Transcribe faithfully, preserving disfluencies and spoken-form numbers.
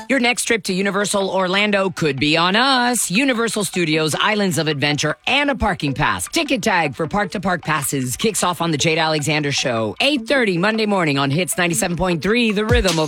Your next trip to Universal Orlando could be on us. Universal Studios Islands of Adventure and a parking pass. Ticket tag for Park to Park passes kicks off on the Jade Alexander Show. eight thirty Monday morning on Hits ninety-seven point three, The Rhythm of